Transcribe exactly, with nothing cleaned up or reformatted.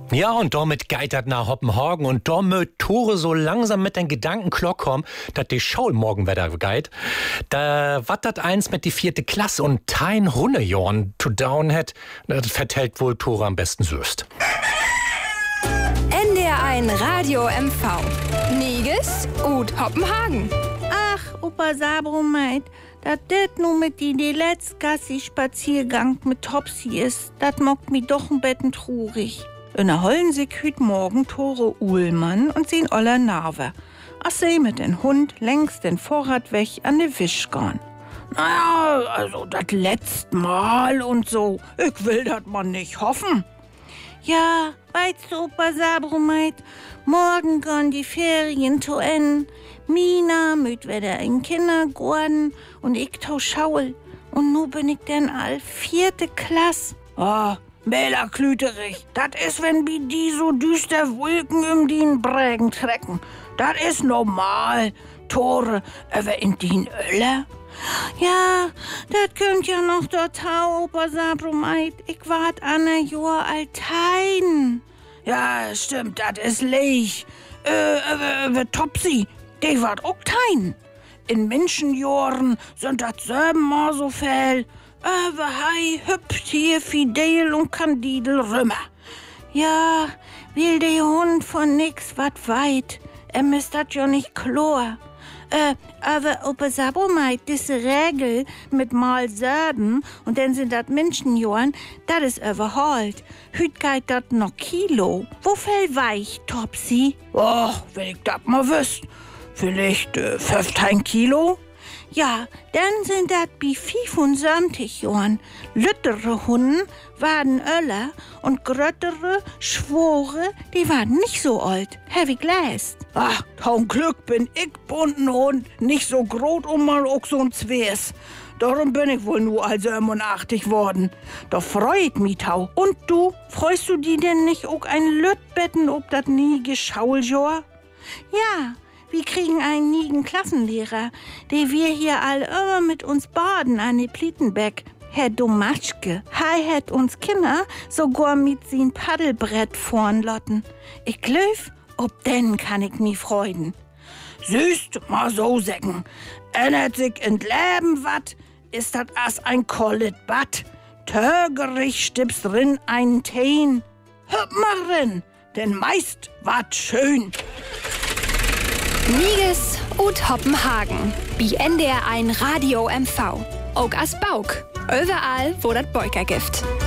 Ja, und damit geitert nach Hoppenhagen und da mögt Tore so langsam mit den Gedanken klock kommen, dass die Schau morgen wieder geit. Da wat dat eins mit die vierte Klasse und tein Hundejorn to down hat, das vertellt wohl Tore am besten süßt. N D R eins Radio M V. Niges und Hoppenhagen. Ach, Opa Sabromeit, dat dit nu mit die, die letztgassi Spaziergang mit Topsy ist, dat mockt mi doch ein betten trurig. In der Hollensig hüt morgen Tore Uhlmann und sehen Oller Narve. Ach sie mit den Hund längst den Vorrat weg an de Wisch gorn. Naja, also dat letzt Mal und so. Ich will dat man nicht hoffen. Ja, weißt du, Opa Sabromeit, morgen gorn die Ferien zu en. Mina müt wieder in Kindergarten und ich tau Schaul. Und nu bin ich denn all vierte Klasse. Oh, Mähler Klüterich, dat is, wenn bi die so düster Wolken um dien Brägen trecken. Dat is normal, Tore, aber in dien Öller? Ja, dat könnt ja noch dort hau, Opa Sabromeit. Ich wart an a Jahr altein. Ja, stimmt, dat is leich. Äh, aber, aber Topsy, die wart auch tein. In Menschenjahren sind dat selben mal so viel. Aber hei hüpft hier Fidel und Kandidel rümmer. Ja, will der Hund von nix wat weit. Er misst dat ja nicht chlor. Äh, aber Opa Sabromeit, diese Regel mit mal selben und dann sind dat Menschenjahren, dat is überholt. Hüt geit dat noch Kilo. Wo fell weich, Topsy? Och, wenn ich dat mal wüsst. Vielleicht äh, fünfzehn Kilo? Ja, dann sind dat bi fünfundsiebzig Jahren. Lüttere Hunden waren Öller und gröttere, Schwore, die waren nicht so alt. Heavy Glass. Ach, taum Glück bin ich bunten Hund, nicht so groß und mal auch so ein Zwers. Darum bin ich wohl nur also siebenundachtzig worden. Doch freut mich tau. Und du, freust du die denn nicht auch ein Lütbetten ob dat nie Geschauljor? Ja. Wir kriegen einen nigen Klassenlehrer, der wir hier all immer mit uns baden an die Plietenbeck. Herr Domaschke, hei hat uns Kinder sogar mit sin Paddelbrett vorn lotten. Ich glaub, ob denn kann ich mi freuden. Süßt mal so säcken. Ändert sich in Leben wat, ist dat as ein kollet Bad. Tögerich stippst rin einen Teen. Hüpp mal rin, denn meist wat schön. Niges und Hoppenhagen. Bi N D R eins Radio M V. Auch as Bauk. Überall, wo dat Beuker gibt.